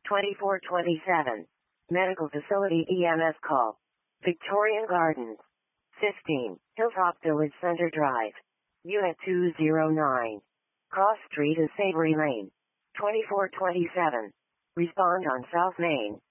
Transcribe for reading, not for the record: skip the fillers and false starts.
2427. Medical Facility EMS call. Victorian Gardens. 15. Hilltop Village Center Drive. Unit 209. Cross Street and Savory Lane. 2427. Respond on South Main.